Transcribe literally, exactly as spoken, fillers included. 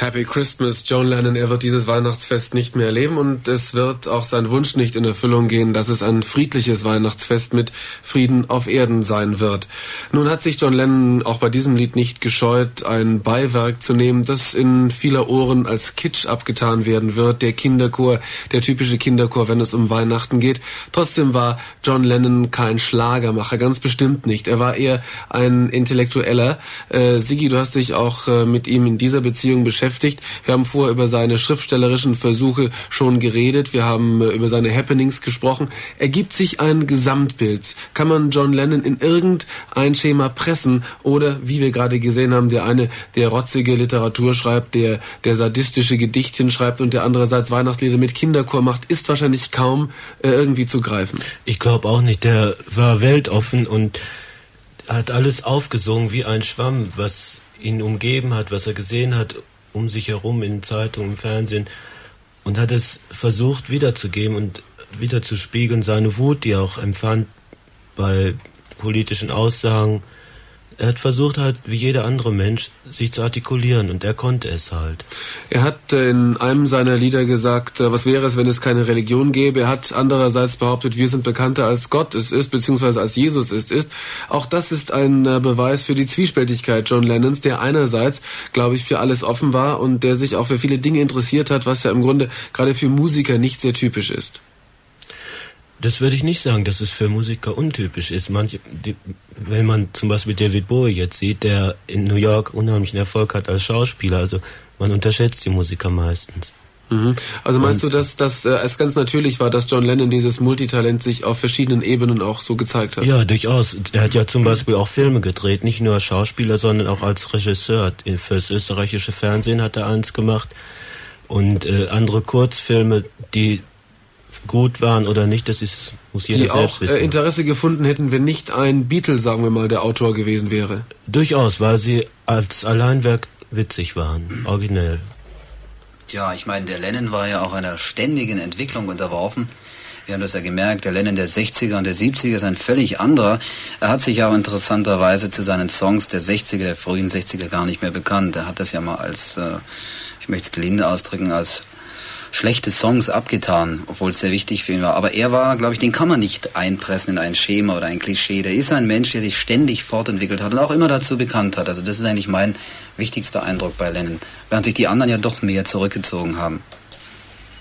Happy Christmas, John Lennon. Er wird dieses Weihnachtsfest nicht mehr erleben und es wird auch sein Wunsch nicht in Erfüllung gehen, dass es ein friedliches Weihnachtsfest mit Frieden auf Erden sein wird. Nun hat sich John Lennon auch bei diesem Lied nicht gescheut, ein Beiwerk zu nehmen, das in vieler Ohren als Kitsch abgetan werden wird. Der Kinderchor, der typische Kinderchor, wenn es um Weihnachten geht. Trotzdem war John Lennon kein Schlagermacher, ganz bestimmt nicht. Er war eher ein Intellektueller. Äh, Sigi, du hast dich auch äh, mit ihm in dieser Beziehung beschäftigt. Wir haben vorher über seine schriftstellerischen Versuche schon geredet. Wir haben äh, über seine Happenings gesprochen. Ergibt sich ein Gesamtbild? Kann man John Lennon in irgendein Schema pressen? Oder, wie wir gerade gesehen haben, der eine, der rotzige Literatur schreibt, der, der sadistische Gedichtchen schreibt und der andererseits Weihnachtslieder mit Kinderchor macht, ist wahrscheinlich kaum äh, irgendwie zu greifen. Ich glaube auch nicht. Der war weltoffen und hat alles aufgesungen wie ein Schwamm, was ihn umgeben hat, was er gesehen hat um sich herum in Zeitungen, im Fernsehen, und hat es versucht wiederzugeben und wiederzuspiegeln, seine Wut, die er auch empfand bei politischen Aussagen. Er hat versucht halt, wie jeder andere Mensch, sich zu artikulieren, und er konnte es halt. Er hat in einem seiner Lieder gesagt, was wäre es, wenn es keine Religion gäbe. Er hat andererseits behauptet, wir sind bekannter als Gott es ist, beziehungsweise als Jesus es ist. Auch das ist ein Beweis für die Zwiespältigkeit John Lennons, der einerseits, glaube ich, für alles offen war und der sich auch für viele Dinge interessiert hat, was ja im Grunde gerade für Musiker nicht sehr typisch ist. Das würde ich nicht sagen, dass es für Musiker untypisch ist. Manche, die, wenn man zum Beispiel David Bowie jetzt sieht, der in New York unheimlichen Erfolg hat als Schauspieler, also man unterschätzt die Musiker meistens. Mhm. Also meinst Und, du, dass, dass äh, es ganz natürlich war, dass John Lennon dieses Multitalent sich auf verschiedenen Ebenen auch so gezeigt hat? Ja, durchaus. Er hat ja zum Beispiel auch Filme gedreht, nicht nur als Schauspieler, sondern auch als Regisseur. Für das österreichische Fernsehen hat er eins gemacht und äh, andere Kurzfilme, die gut waren oder nicht, das ist, muss jeder die selbst auch wissen. Äh, Interesse gefunden hätten, wenn nicht ein Beatle, sagen wir mal, der Autor gewesen wäre. Durchaus, weil sie als Alleinwerk witzig waren, originell. Tja, ich meine, der Lennon war ja auch einer ständigen Entwicklung unterworfen. Wir haben das ja gemerkt, der Lennon der sechziger und der siebziger ist ein völlig anderer. Er hat sich auch interessanterweise zu seinen Songs der sechziger, der frühen sechziger gar nicht mehr bekannt. Er hat das ja mal als, äh, ich möchte es gelinde ausdrücken, als schlechte Songs abgetan, obwohl es sehr wichtig für ihn war. Aber er war, glaube ich, den kann man nicht einpressen in ein Schema oder ein Klischee. Der ist ein Mensch, der sich ständig fortentwickelt hat und auch immer dazu bekannt hat. Also das ist eigentlich mein wichtigster Eindruck bei Lennon, während sich die anderen ja doch mehr zurückgezogen haben.